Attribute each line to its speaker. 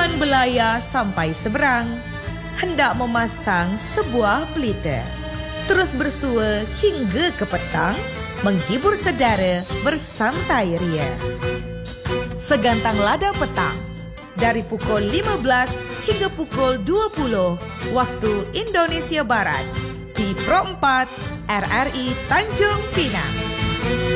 Speaker 1: tujuan Belaya sampai seberang, hendak memasang sebuah pelita. Terus bersua hingga ke petang, menghibur saudara bersantai ria. Segantang lada petang, dari pukul 15 hingga pukul 20 waktu Indonesia Barat, di Pro 4 RRI Tanjung Pinang.